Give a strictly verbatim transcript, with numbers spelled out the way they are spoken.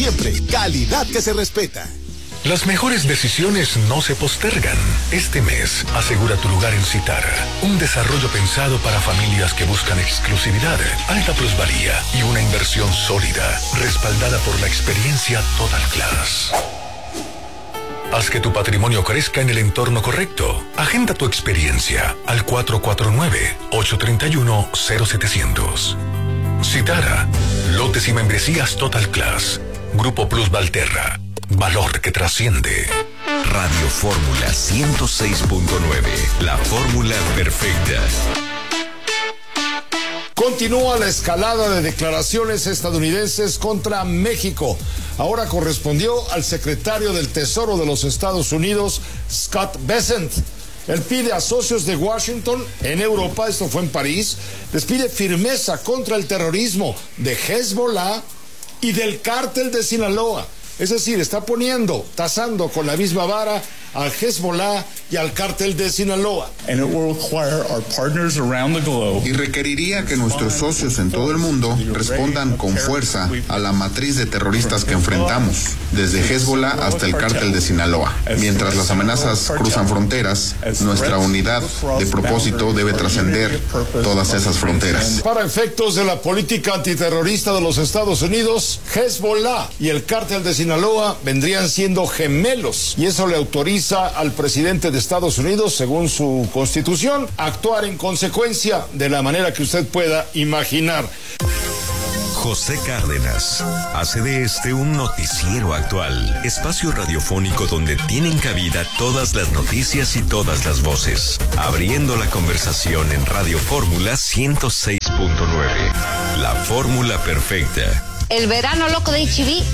siempre, calidad que se respeta. Las mejores decisiones no se postergan. Este mes, asegura tu lugar en Citara. Un desarrollo pensado para familias que buscan exclusividad, alta plusvalía y una inversión sólida, respaldada por la experiencia Total Class. Haz que tu patrimonio crezca en el entorno correcto. Agenda tu experiencia al cuatro cuatro nueve, ocho tres uno, cero siete cero cero. Citara, lotes y membresías Total Class. Grupo Plus Valterra. Valor que trasciende. Radio Fórmula ciento seis punto nueve. La fórmula perfecta. Continúa la escalada de declaraciones estadounidenses contra México. Ahora correspondió al secretario del Tesoro de los Estados Unidos, Scott Bessent. Él pide a socios de Washington en Europa, esto fue en París, les pide firmeza contra el terrorismo de Hezbollah y del cártel de Sinaloa. Es decir, está poniendo, tasando con la misma vara al Hezbollah y al cártel de Sinaloa. And it will require our partners around the globe. Y requeriría que nuestros socios en todo el mundo respondan con fuerza a la matriz de terroristas que enfrentamos, desde Hezbollah hasta el cártel de Sinaloa. Mientras las amenazas cruzan fronteras, nuestra unidad de propósito debe trascender todas esas fronteras. Para efectos de la política antiterrorista de los Estados Unidos, Hezbollah y el cártel de Sinaloa vendrían siendo gemelos, y eso le autoriza al presidente de Estados Unidos, según su constitución, actuar en consecuencia de la manera que usted pueda imaginar. José Cárdenas hace de este un noticiero actual, espacio radiofónico donde tienen cabida todas las noticias y todas las voces, abriendo la conversación en Radio Fórmula ciento seis punto nueve. La fórmula perfecta. El verano loco de H B